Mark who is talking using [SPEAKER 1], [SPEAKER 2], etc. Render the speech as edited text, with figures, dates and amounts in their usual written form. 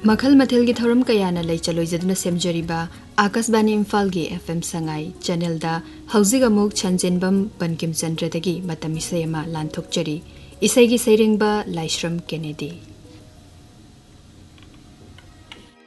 [SPEAKER 1] मखल मथेल की थौरम कयाना लई चलोइजदुना सेमजरिबा आकाशवाणी इम्फाल की FM संगाई चैनल दा हौजिग अमुक छंजेनबम बनकिम चंद्रदगी मतम इसेमा लानथोकचरी इसेगी सेरिंगबा लाइश्रम केनेडी।